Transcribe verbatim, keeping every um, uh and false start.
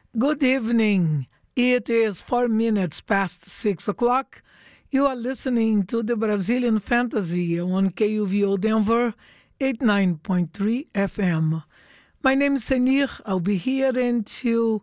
Good evening. It is four minutes past six o'clock. You are listening to the Brazilian Fantasy on K U V O Denver eighty-nine point three F M. My name is Senir. I'll be here until